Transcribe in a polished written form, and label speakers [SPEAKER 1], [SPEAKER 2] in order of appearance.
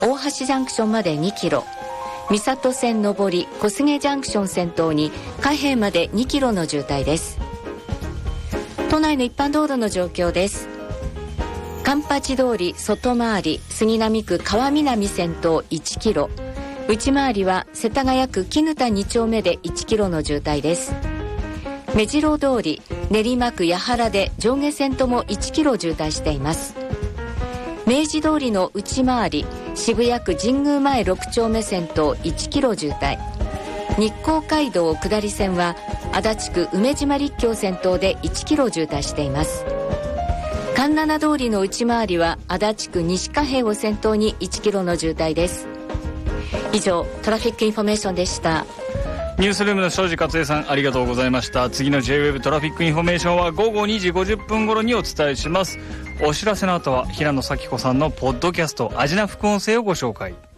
[SPEAKER 1] 大橋ジャンクションまで2キロ、三郷線上り小菅ジャンクション先頭に貨幣まで2キロの渋滞です。都内の一般道路の状況です。環八通り外回り杉並区川南先頭1キロ、内回りは世田谷区絹田2丁目で1キロの渋滞です。目白通り練馬区八原で上下線とも1キロ渋滞しています。明治通りの内回り渋谷区神宮前6丁目線と1キロ渋滞、日光街道下り線は足立区梅島立教先頭で1キロ渋滞しています。環七通りの内回りは足立区西貨幣を先頭に1キロの渋滞です。以上トラフィックインフォメーションでした。
[SPEAKER 2] ニュースルームの庄司克恵さん、ありがとうございました。次の J-WEB トラフィックインフォメーションは午後2時50分頃にお伝えします。お知らせの後は平野咲子さんのポッドキャストアジナ副音声をご紹介。